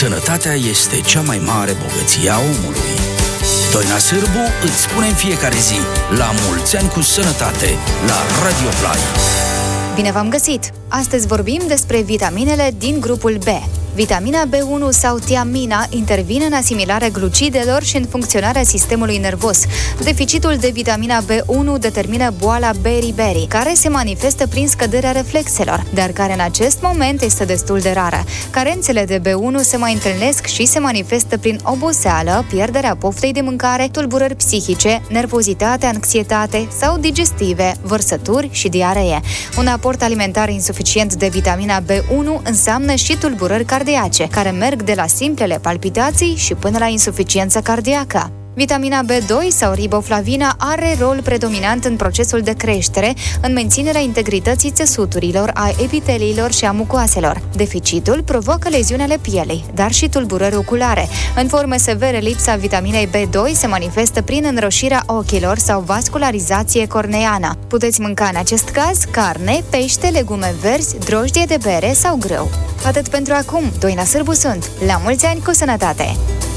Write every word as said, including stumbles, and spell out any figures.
Sănătatea este cea mai mare bogăție a omului. Doina Sârbu îți spune în fiecare zi: la mulți ani cu sănătate, la Radio Play. Bine v-am găsit! Astăzi vorbim despre vitaminele din grupul B. Vitamina B unu sau tiamina intervine în asimilarea glucidelor și în funcționarea sistemului nervos. Deficitul de vitamina B unu determină boala beriberi, care se manifestă prin scăderea reflexelor, dar care în acest moment este destul de rară. Carențele de B unu se mai întâlnesc și se manifestă prin oboseală, pierderea poftei de mâncare, tulburări psihice, nervozitate, anxietate sau digestive, vărsături și diaree. Un aport alimentar insuficient de vitamina B unu înseamnă și tulburări cardiace, care merg de la simplele palpitații și până la insuficiență cardiacă. Vitamina B doi sau riboflavina are rol predominant în procesul de creștere, în menținerea integrității țesuturilor, a epiteliilor și a mucoaselor. Deficitul provoacă leziuni ale pielei, dar și tulburări oculare. În forme severe, lipsa vitaminei B doi se manifestă prin înroșirea ochilor sau vascularizație corneană. Puteți mânca în acest caz carne, pește, legume verzi, drojdie de bere sau grâu. Atât pentru acum, Doina Sârbu sunt. La mulți ani cu sănătate!